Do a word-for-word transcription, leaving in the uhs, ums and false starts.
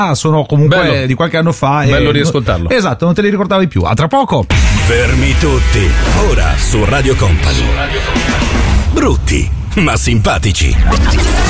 Ah, sono comunque Bello. di qualche anno fa. Bello e... riascoltarlo. Esatto, non te li ricordavi più. A tra poco. Fermi tutti. Ora su Radio Company. Brutti ma simpatici.